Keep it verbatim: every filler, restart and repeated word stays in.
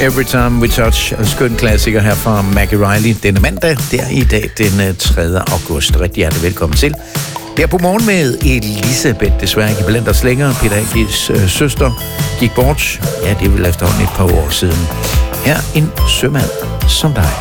Every Time We Touch. Skøn klassiker her fra Maggie Reilly. Denne mandag, der i dag den tredje august. Rigtig hjertelig velkommen til. Her på morgen med Elisabeth, desværre ikke blandt os længere. Peter Agis øh, søster gik bort. Ja, det er vel efterhånden et par år siden. Her en sømand som dig.